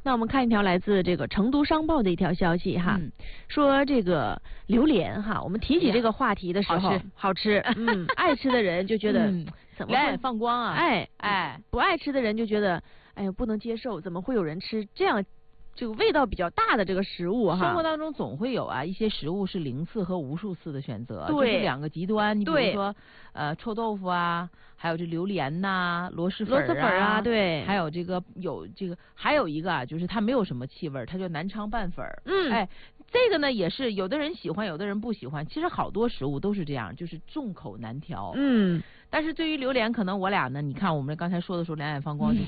那我们看一条来自这个成都商报的一条消息哈，说这个榴莲哈，我们提起这个话题的时候，好吃，爱吃的人就觉得怎么两眼放光啊， 不爱吃的人就觉得哎呀不能接受，怎么会有人吃这样这个味道比较大的这个食物哈？ 生活当中总会有啊一些食物是零次和无数次的选择， 对， 就是两个极端。你比如说臭豆腐啊，还有这榴莲呐、螺蛳粉啊， 对， 还有还有一个啊，就是它没有什么气味，它叫南昌拌粉。哎，这个呢也是有的人喜欢，有的人不喜欢。其实好多食物都是这样，就是众口难调。但是对于榴莲，可能我俩呢，你看我们刚才说的时候两眼放光。